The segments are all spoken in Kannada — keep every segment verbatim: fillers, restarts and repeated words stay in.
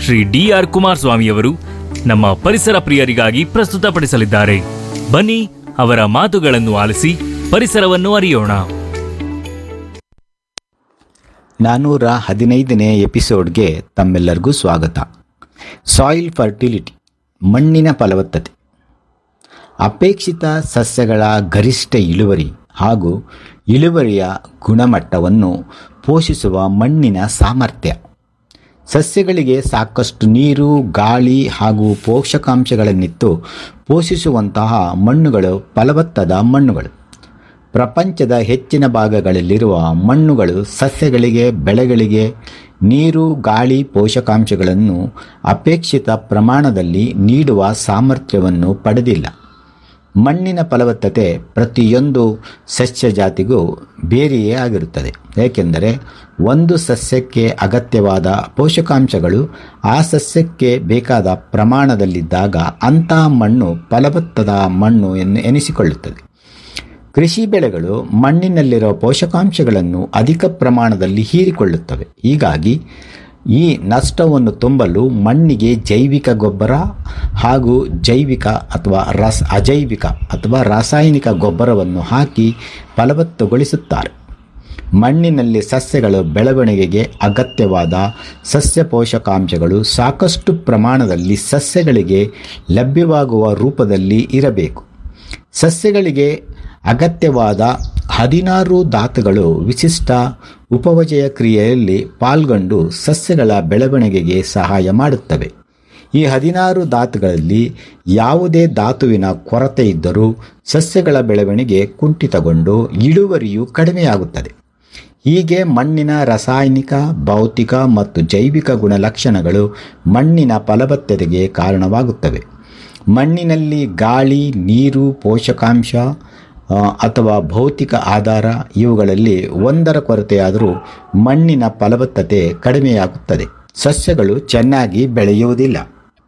ಶ್ರೀ ಡಿ ಆರ್ ಕುಮಾರಸ್ವಾಮಿಯವರು ನಮ್ಮ ಪರಿಸರ ಪ್ರಿಯರಿಗಾಗಿ ಪ್ರಸ್ತುತಪಡಿಸಲಿದ್ದಾರೆ. ಬನ್ನಿ ಅವರ ಮಾತುಗಳನ್ನು ಆಲಿಸಿ ಪರಿಸರವನ್ನು ಅರಿಯೋಣ. ನಾನ್ನೂರ ಹದಿನೈದನೇ ಎಪಿಸೋಡ್ಗೆ ತಮ್ಮೆಲ್ಲರಿಗೂ ಸ್ವಾಗತ. ಸಾಯಿಲ್ ಫರ್ಟಿಲಿಟಿ, ಮಣ್ಣಿನ ಫಲವತ್ತತೆ. ಅಪೇಕ್ಷಿತ ಸಸ್ಯಗಳ ಗರಿಷ್ಠ ಇಳುವರಿ ಹಾಗೂ ಇಳುವರಿಯ ಗುಣಮಟ್ಟವನ್ನು ಪೋಷಿಸುವ ಮಣ್ಣಿನ ಸಾಮರ್ಥ್ಯ. ಸಸ್ಯಗಳಿಗೆ ಸಾಕಷ್ಟು ನೀರು, ಗಾಳಿ ಹಾಗೂ ಪೋಷಕಾಂಶಗಳನ್ನಿತ್ತು ಪೋಷಿಸುವಂತಹ ಮಣ್ಣುಗಳು ಫಲವತ್ತಾದ ಮಣ್ಣುಗಳು. ಪ್ರಪಂಚದ ಹೆಚ್ಚಿನ ಭಾಗಗಳಲ್ಲಿರುವ ಮಣ್ಣುಗಳು ಸಸ್ಯಗಳಿಗೆ, ಬೆಳೆಗಳಿಗೆ ನೀರು, ಗಾಳಿ, ಪೋಷಕಾಂಶಗಳನ್ನು ಅಪೇಕ್ಷಿತ ಪ್ರಮಾಣದಲ್ಲಿ ನೀಡುವ ಸಾಮರ್ಥ್ಯವನ್ನು ಪಡೆದಿಲ್ಲ. ಮಣ್ಣಿನ ಫಲವತ್ತತೆ ಪ್ರತಿಯೊಂದು ಸಸ್ಯ ಜಾತಿಗೂ ಬೇರೆಯೇ ಆಗಿರುತ್ತದೆ. ಏಕೆಂದರೆ ಒಂದು ಸಸ್ಯಕ್ಕೆ ಅಗತ್ಯವಾದ ಪೋಷಕಾಂಶಗಳು ಆ ಸಸ್ಯಕ್ಕೆ ಬೇಕಾದ ಪ್ರಮಾಣದಲ್ಲಿದ್ದಾಗ ಅಂತಹ ಮಣ್ಣು ಫಲವತ್ತಾದ ಮಣ್ಣು ಎಂದು ಎನಿಸಿಕೊಳ್ಳುತ್ತದೆ. ಕೃಷಿ ಬೆಳೆಗಳು ಮಣ್ಣಿನಲ್ಲಿರುವ ಪೋಷಕಾಂಶಗಳನ್ನು ಅಧಿಕ ಪ್ರಮಾಣದಲ್ಲಿ ಹೀರಿಕೊಳ್ಳುತ್ತವೆ. ಹೀಗಾಗಿ ಈ ನಷ್ಟವನ್ನು ತುಂಬಲು ಮಣ್ಣಿಗೆ ಜೈವಿಕ ಗೊಬ್ಬರ ಹಾಗೂ ಜೈವಿಕ ಅಥವಾ ರಸ ಅಜೈವಿಕ ಅಥವಾ ರಾಸಾಯನಿಕ ಗೊಬ್ಬರವನ್ನು ಹಾಕಿ ಫಲವತ್ತುಗೊಳಿಸುತ್ತಾರೆ. ಮಣ್ಣಿನಲ್ಲಿ ಸಸ್ಯಗಳ ಬೆಳವಣಿಗೆಗೆ ಅಗತ್ಯವಾದ ಸಸ್ಯ ಪೋಷಕಾಂಶಗಳು ಸಾಕಷ್ಟು ಪ್ರಮಾಣದಲ್ಲಿ ಸಸ್ಯಗಳಿಗೆ ಲಭ್ಯವಾಗುವ ರೂಪದಲ್ಲಿ ಇರಬೇಕು. ಸಸ್ಯಗಳಿಗೆ ಅಗತ್ಯವಾದ ಹದಿನಾರು ಧಾತುಗಳು ವಿಶಿಷ್ಟ ಉಪವಜಯ ಕ್ರಿಯೆಯಲ್ಲಿ ಪಾಲ್ಗೊಂಡು ಸಸ್ಯಗಳ ಬೆಳವಣಿಗೆಗೆ ಸಹಾಯ ಮಾಡುತ್ತವೆ. ಈ ಹದಿನಾರು ಧಾತುಗಳಲ್ಲಿ ಯಾವುದೇ ಧಾತುವಿನ ಕೊರತೆ ಇದ್ದರೂ ಸಸ್ಯಗಳ ಬೆಳವಣಿಗೆ ಕುಂಠಿತಗೊಂಡು ಇಳುವರಿಯು ಕಡಿಮೆಯಾಗುತ್ತದೆ. ಹೀಗೆ ಮಣ್ಣಿನ ರಾಸಾಯನಿಕ, ಭೌತಿಕ ಮತ್ತು ಜೈವಿಕ ಗುಣಲಕ್ಷಣಗಳು ಮಣ್ಣಿನ ಫಲವತ್ತತೆಗೆ ಕಾರಣವಾಗುತ್ತವೆ. ಮಣ್ಣಿನಲ್ಲಿ ಗಾಳಿ, ನೀರು, ಪೋಷಕಾಂಶ ಅಥವಾ ಭೌತಿಕ ಆಧಾರ ಇವುಗಳಲ್ಲಿ ಒಂದರ ಕೊರತೆಯಾದರೂ ಮಣ್ಣಿನ ಫಲವತ್ತತೆ ಕಡಿಮೆಯಾಗುತ್ತದೆ. ಸಸ್ಯಗಳು ಚೆನ್ನಾಗಿ ಬೆಳೆಯುವುದಿಲ್ಲ.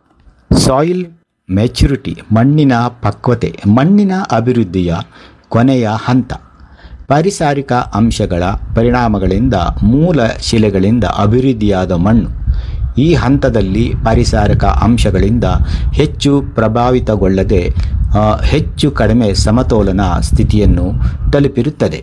ಸಾಯಿಲ್ ಮೆಚುರಿಟಿ, ಮಣ್ಣಿನ ಪಕ್ವತೆ, ಮಣ್ಣಿನ ಅಭಿವೃದ್ಧಿಯ ಕೊನೆಯ ಹಂತ. ಪಾರಿಸರಿಕ ಅಂಶಗಳ ಪರಿಣಾಮಗಳಿಂದ ಮೂಲ ಶಿಲೆಗಳಿಂದ ಅಭಿವೃದ್ಧಿಯಾದ ಮಣ್ಣು ಈ ಹಂತದಲ್ಲಿ ಪಾರಿಸರಿಕ ಅಂಶಗಳಿಂದ ಹೆಚ್ಚು ಪ್ರಭಾವಿತಗೊಳ್ಳದೆ ಹೆಚ್ಚು ಕಡಿಮೆ ಸಮತೋಲನ ಸ್ಥಿತಿಯನ್ನು ತಲುಪಿರುತ್ತದೆ.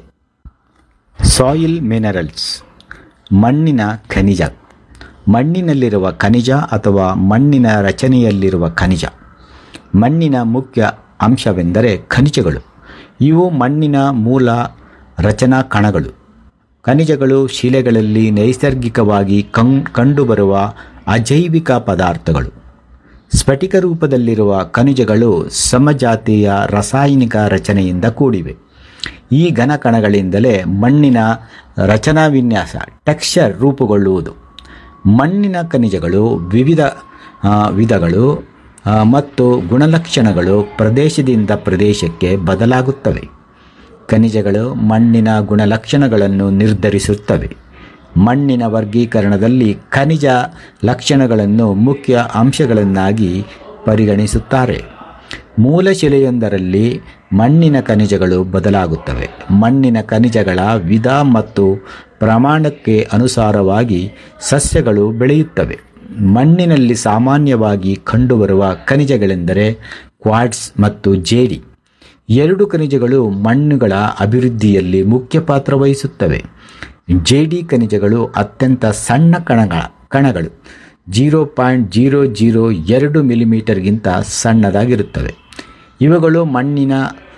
ಸಾಯಿಲ್ ಮಿನರಲ್ಸ್, ಮಣ್ಣಿನ ಖನಿಜ. ಮಣ್ಣಿನಲ್ಲಿರುವ ಖನಿಜ ಅಥವಾ ಮಣ್ಣಿನ ರಚನೆಯಲ್ಲಿರುವ ಖನಿಜ. ಮಣ್ಣಿನ ಮುಖ್ಯ ಅಂಶವೆಂದರೆ ಖನಿಜಗಳು. ಇವು ಮಣ್ಣಿನ ಮೂಲ ರಚನಾ ಕಣಗಳು. ಖನಿಜಗಳು ಶಿಲೆಗಳಲ್ಲಿ ನೈಸರ್ಗಿಕವಾಗಿ ಕಂ ಕಂಡುಬರುವ ಅಜೈವಿಕ ಪದಾರ್ಥಗಳು. ಸ್ಫಟಿಕ ರೂಪದಲ್ಲಿರುವ ಖನಿಜಗಳು ಸಮಜಾತೀಯ ರಾಸಾಯನಿಕ ರಚನೆಯಿಂದ ಕೂಡಿವೆ. ಈ ಘನ ಕಣಗಳಿಂದಲೇ ಮಣ್ಣಿನ ರಚನಾ ವಿನ್ಯಾಸ, ಟೆಕ್ಸ್ಚರ್ ರೂಪುಗೊಳ್ಳುವುದು. ಮಣ್ಣಿನ ಖನಿಜಗಳು ವಿವಿಧ ವಿಧಗಳು ಮತ್ತು ಗುಣಲಕ್ಷಣಗಳು ಪ್ರದೇಶದಿಂದ ಪ್ರದೇಶಕ್ಕೆ ಬದಲಾಗುತ್ತವೆ. ಖನಿಜಗಳು ಮಣ್ಣಿನ ಗುಣಲಕ್ಷಣಗಳನ್ನು ನಿರ್ಧರಿಸುತ್ತವೆ. ಮಣ್ಣಿನ ವರ್ಗೀಕರಣದಲ್ಲಿ ಖನಿಜ ಲಕ್ಷಣಗಳನ್ನು ಮುಖ್ಯ ಅಂಶಗಳನ್ನಾಗಿ ಪರಿಗಣಿಸುತ್ತಾರೆ. ಮೂಲ ಶಿಲೆಯೊಂದರಲ್ಲಿ ಮಣ್ಣಿನ ಖನಿಜಗಳು ಬದಲಾಗುತ್ತವೆ. ಮಣ್ಣಿನ ಖನಿಜಗಳ ವಿಧ ಮತ್ತು ಪ್ರಮಾಣಕ್ಕೆ ಅನುಸಾರವಾಗಿ ಸಸ್ಯಗಳು ಬೆಳೆಯುತ್ತವೆ. ಮಣ್ಣಿನಲ್ಲಿ ಸಾಮಾನ್ಯವಾಗಿ ಕಂಡುಬರುವ ಖನಿಜಗಳೆಂದರೆ ಕ್ವಾರ್ಟ್ಸ್ ಮತ್ತು ಜೇಡಿ. ಎರಡು ಖನಿಜಗಳು ಮಣ್ಣುಗಳ ಅಭಿವೃದ್ಧಿಯಲ್ಲಿ ಮುಖ್ಯ ಪಾತ್ರ ವಹಿಸುತ್ತವೆ. ಜೇಡಿ ಖನಿಜಗಳು ಅತ್ಯಂತ ಸಣ್ಣ ಕಣಗಳ ಕಣಗಳು ಜೀರೋ ಪಾಯಿಂಟ್ ಜೀರೋ ಜೀರೋ ಎರಡು ಮಿಲಿಮೀಟರ್ಗಿಂತ ಸಣ್ಣದಾಗಿರುತ್ತವೆ. ಇವುಗಳು ಮಣ್ಣಿನ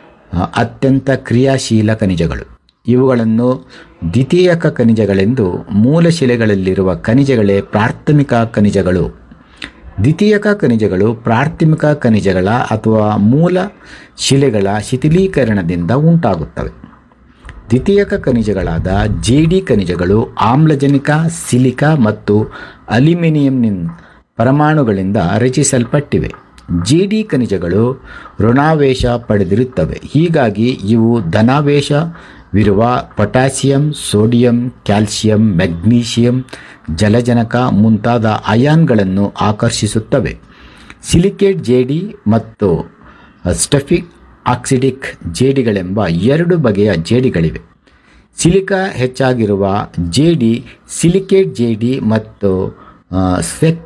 ಅತ್ಯಂತ ಕ್ರಿಯಾಶೀಲ ಖನಿಜಗಳು. ಇವುಗಳನ್ನು ದ್ವಿತೀಯಕ ಖನಿಜಗಳೆಂದು, ಮೂಲ ಶಿಲೆಗಳಲ್ಲಿರುವ ಖನಿಜಗಳೇ ಪ್ರಾಥಮಿಕ ಖನಿಜಗಳು. ದ್ವಿತೀಯಕ ಖನಿಜಗಳು ಪ್ರಾಥಮಿಕ ಖನಿಜಗಳ ಅಥವಾ ಮೂಲ ಶಿಲೆಗಳ ಶಿಥಿಲೀಕರಣದಿಂದ ಉಂಟಾಗುತ್ತವೆ. ದ್ವಿತೀಯಕ ಖನಿಜಗಳಾದ ಜೇಡಿ ಖನಿಜಗಳು ಆಮ್ಲಜನಕ, ಸಿಲಿಕಾ ಮತ್ತು ಅಲ್ಯೂಮಿನಿಯಂನ ಪರಮಾಣುಗಳಿಂದ ರಚಿಸಲ್ಪಟ್ಟಿವೆ. ಜೇಡಿ ಖನಿಜಗಳು ಋಣಾವೇಶ ಪಡೆದಿರುತ್ತವೆ. ಹೀಗಾಗಿ ಇವು ಧನಾವೇಶವಿರುವ ಪೊಟ್ಯಾಸಿಯಂ, ಸೋಡಿಯಂ, ಕ್ಯಾಲ್ಸಿಯಂ, ಮೆಗ್ನೀಷಿಯಂ, ಜಲಜನಕ ಮುಂತಾದ ಅಯಾನ್ಗಳನ್ನು ಆಕರ್ಷಿಸುತ್ತವೆ. ಸಿಲಿಕೇಟ್ ಜೇಡಿ ಮತ್ತು ಸ್ಟಫಿಕ್ ಆಕ್ಸಿಡಿಕ್ ಜೇಡಿಗಳೆಂಬ ಎರಡು ಬಗೆಯ ಜೇಡಿಗಳಿವೆ. ಸಿಲಿಕಾ ಹೆಚ್ಚಾಗಿರುವ ಜೇಡಿ ಸಿಲಿಕೇಟ್ ಜೇಡಿ ಮತ್ತು ಸ್ಪೆಕ್